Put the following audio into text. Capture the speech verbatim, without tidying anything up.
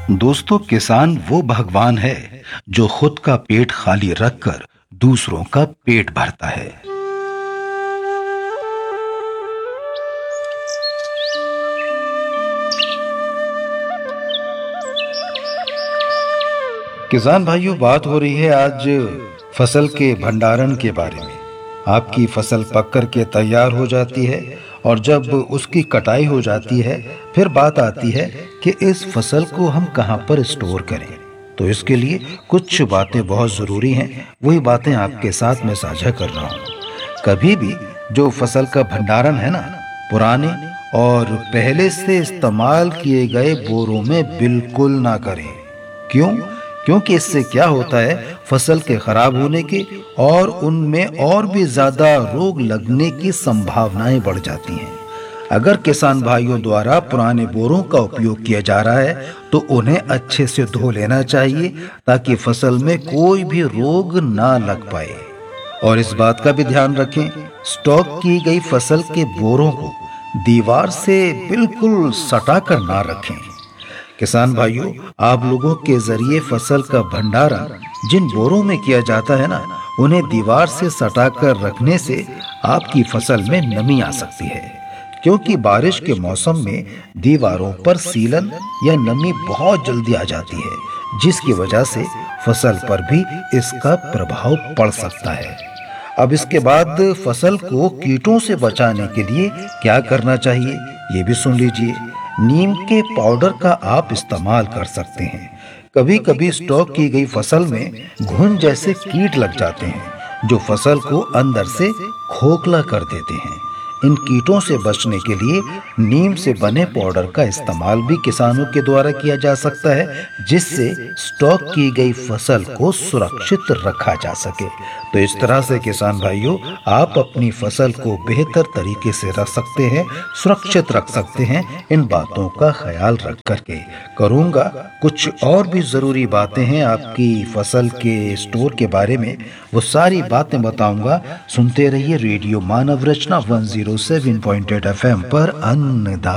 दोस्तों, किसान वो भगवान है जो खुद का पेट खाली रखकर दूसरों का पेट भरता है। किसान भाइयों, बात हो रही है आज फसल के भंडारण के बारे में। आपकी फसल पक कर के तैयार हो जाती है और जब उसकी कटाई हो जाती है, फिर बात आती है कि इस फसल को हम कहां पर स्टोर करें। तो इसके लिए कुछ बातें बहुत ज़रूरी हैं, वही बातें आपके साथ मैं साझा कर रहा हूं। कभी भी जो फसल का भंडारण है ना, पुराने और पहले से इस्तेमाल किए गए बोरों में बिल्कुल ना करें। क्यों? क्योंकि इससे क्या होता है, फसल के खराब होने की और उनमें और भी ज्यादा रोग लगने की संभावनाएं बढ़ जाती हैं। अगर किसान भाइयों द्वारा पुराने बोरों का उपयोग किया जा रहा है तो उन्हें अच्छे से धो लेना चाहिए ताकि फसल में कोई भी रोग ना लग पाए। और इस बात का भी ध्यान रखें, स्टॉक की गई फसल के बोरों को दीवार से बिल्कुल सटा कर ना रखें। किसान भाइयों, आप लोगों के जरिए फसल का भंडारण जिन बोरों में किया जाता है ना, उन्हें दीवार से सटाकर रखने से आपकी फसल में नमी आ सकती है। क्योंकि बारिश के मौसम में दीवारों पर सीलन या नमी बहुत जल्दी आ जाती है, जिसकी वजह से फसल पर भी इसका प्रभाव पड़ सकता है। अब इसके बाद फसल को कीटों से बचाने के लिए क्या करना चाहिए, ये भी सुन लीजिए। नीम के पाउडर का आप इस्तेमाल कर सकते हैं। कभी कभी स्टॉक की गई फसल में घुन जैसे कीट लग जाते हैं जो फसल को अंदर से खोखला कर देते हैं। इन कीटों से बचने के लिए नीम से बने पाउडर का इस्तेमाल भी किसानों के द्वारा किया जा सकता है, जिससे स्टॉक की गई फसल को सुरक्षित रखा जा सके। तो इस तरह से किसान भाइयों, आप अपनी फसल को बेहतर तरीके से रख सकते हैं, सुरक्षित रख सकते हैं, इन बातों का ख्याल रख करके। करूंगा कुछ और भी जरूरी बातें हैं आपकी फसल के स्टोर के बारे में, वो सारी बातें बताऊंगा। सुनते रहिए रेडियो मानव रचना one zero seven point eight F M पर अन्नदाता।